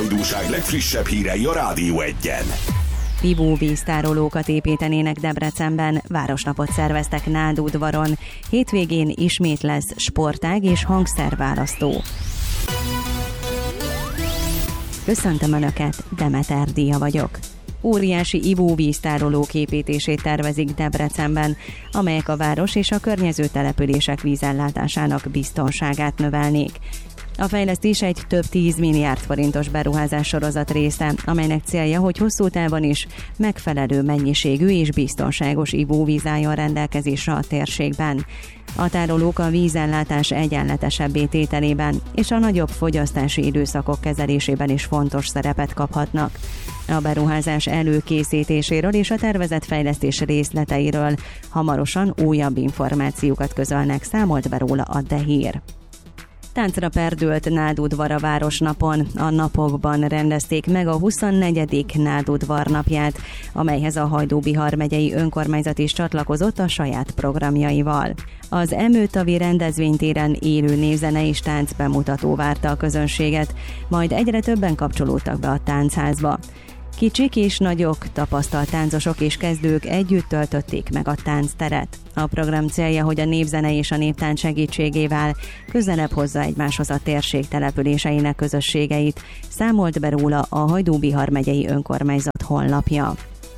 hajdúság legfrissebb hírei a Rádió 1-en. Ivóvíztárolókat építenének Debrecenben, városnapot szerveztek Nádudvaron. Hétvégén ismét lesz sportág és hangszerválasztó. Köszöntöm Önöket, Demeter Díja vagyok. Óriási ivóvíztárolók építését tervezik Debrecenben, amelyek a város és a környező települések vízellátásának biztonságát növelnék. A fejlesztés egy több 10 milliárd forintos beruházás sorozat része, amelynek célja, hogy hosszú távon is megfelelő mennyiségű és biztonságos ivóvíz álljon rendelkezésre a térségben. A tárolók a vízellátás egyenletesebbé tételében és a nagyobb fogyasztási időszakok kezelésében is fontos szerepet kaphatnak. A beruházás előkészítéséről és a tervezett fejlesztés részleteiről hamarosan újabb információkat közölnek, számolt be róla a De Hír. Táncra perdült Nádudvar a városnapon. A napokban rendezték meg a 24. Nádudvar napját, amelyhez a Hajdú-Bihar megyei önkormányzat is csatlakozott a saját programjaival. Az Emőtavi rendezvénytéren élő névzene és tánc bemutató várta a közönséget, majd egyre többen kapcsolódtak be a táncházba. Kicsik és nagyok, tapasztalt táncosok és kezdők együtt töltötték meg a táncteret. A program célja, hogy a népzene és a néptánc segítségével közelebb hozza egymáshoz a térség településeinek közösségeit, számolt be róla a Hajdú-Bihar megyei önkormányzat honlapja.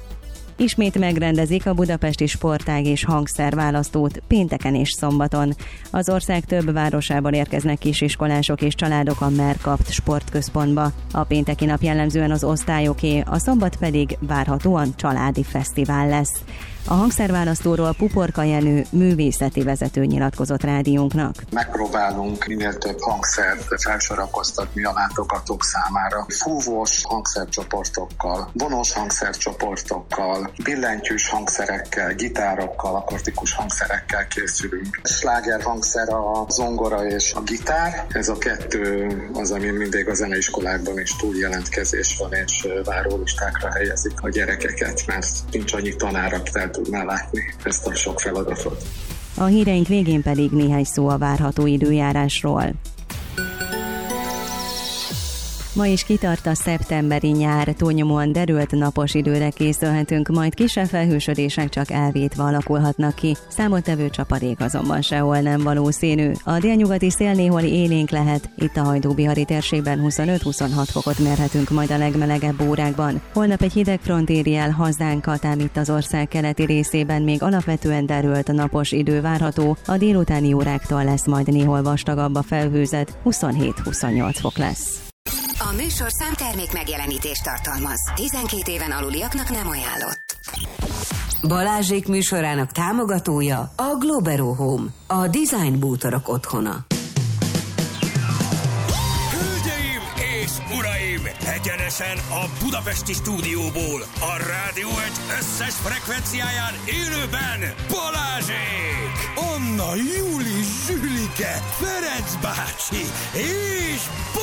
Ismét megrendezik a budapesti sportág és hangszerválasztót pénteken és szombaton. Az ország több városából érkeznek kisiskolások és családok a Merkapt sportközpontba. A pénteki nap jellemzően az osztályoké, a szombat pedig várhatóan családi fesztivál lesz. A hangszerválasztóról Puporka Jenő művészeti vezető nyilatkozott rádiónknak. Megpróbálunk minél több hangszert felsorakoztatni a látogatók számára. Fúvós hangszercsoportokkal, vonós hangszercsoportokkal, billentyűs hangszerekkel, gitárokkal, akusztikus hangszerekkel készülünk. Sláger hangszer a zongora és a gitár. Ez a kettő az, ami mindig a zeneiskolákban is túljelentkezés van, és várólistákra helyezik a gyerekeket, mert nincs annyi tanár, akit tudná látni ezt a sok feladatot. A híreink végén pedig néhány szó a várható időjárásról. Ma is kitart a szeptemberi nyár, túlnyomóan derült napos időre készülhetünk, majd kisebb felhősödések csak elvétve alakulhatnak ki. Számottevő csapadék azonban sehol nem valószínű. A délnyugati szél néhol élénk lehet, itt a Hajdú-Bihari térségben 25-26 fokot mérhetünk majd a legmelegebb órákban. Holnap egy hideg front éri el hazánkat, ám itt az ország keleti részében még alapvetően derült napos idő várható, a délutáni óráktól lesz majd néhol vastagabb a felhőzet, 27-28 fok lesz. A műsorszám termék megjelenítést tartalmaz. 12 éven aluliaknak nem ajánlott. Balázsék műsorának támogatója a Globero Home, a design bútorok otthona. Hölgyeim és uraim, egyenesen a budapesti stúdióból, a Rádió 1 összes frekvenciáján élőben Balázsék! Anna, Júli, Zsülike, Ferenc bácsi és